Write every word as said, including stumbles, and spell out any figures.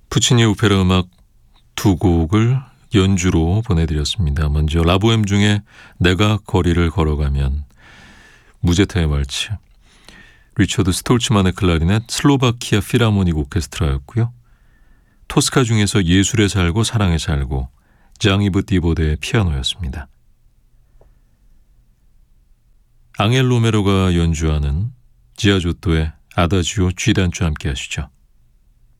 푸치니 오페라 음악 두 곡을 연주로 보내드렸습니다. 먼저 라보엠 중에 내가 거리를 걸어가면, 무제타의 말츠, 리처드 스톨츠만의 클라리넷, 슬로바키아 필하모닉 오케스트라였고요. 토스카 중에서 예술에 살고 사랑에 살고, 장이브 띠보데의 피아노였습니다. 앙헬 로메로가 연주하는 지아조토의 아다지오 G단주 함께 하시죠.